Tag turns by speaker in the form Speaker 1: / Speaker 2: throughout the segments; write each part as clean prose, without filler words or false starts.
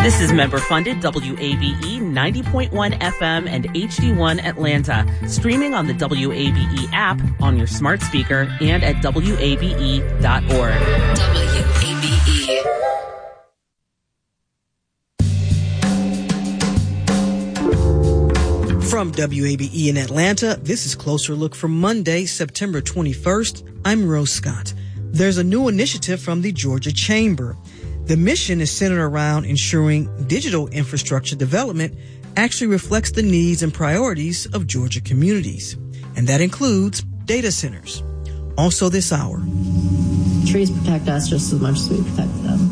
Speaker 1: This is member-funded WABE 90.1 FM and HD1 Atlanta, streaming on the WABE app on your smart speaker and at WABE.org.
Speaker 2: WABE.
Speaker 3: From WABE in Atlanta, this is Closer Look for Monday, September 21st. I'm Rose Scott. There's a new initiative from the Georgia Chamber. The mission is centered around ensuring digital infrastructure development actually reflects the needs and priorities of Georgia communities. And that includes data centers. Also this hour.
Speaker 4: Trees protect us just as much as we protect them.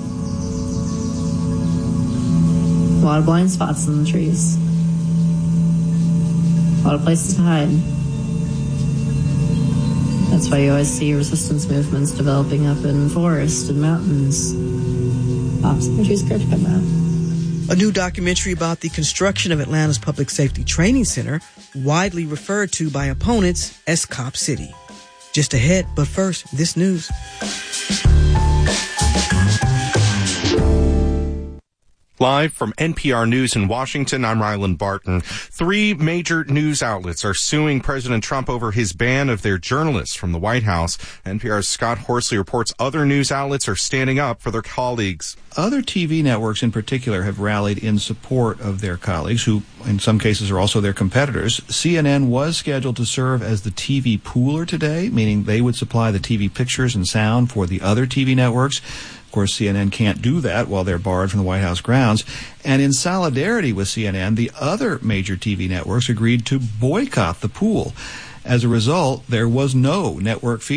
Speaker 4: A lot of blind spots in the trees. A lot of places to hide. That's why you always see resistance movements developing up in forests and mountains. Trees are to come out.
Speaker 3: A new documentary about the construction of Atlanta's Public Safety Training Center, widely referred to by opponents as Cop City. Just ahead, but first, this news.
Speaker 5: Live from NPR News in Washington, I'm Ryland Barton. 3 major news outlets are suing President Trump over his ban of their journalists from the White House. NPR's Scott Horsley reports other news outlets are standing up for their colleagues.
Speaker 6: Other TV networks in particular have rallied in support of their colleagues, who in some cases are also their competitors. CNN was scheduled to serve as the TV pooler today, meaning they would supply the TV pictures and sound for the other TV networks. Of course, CNN can't do that while they're barred from the White House grounds. And in solidarity with CNN, the other major TV networks agreed to boycott the pool. As a result, there was no network feed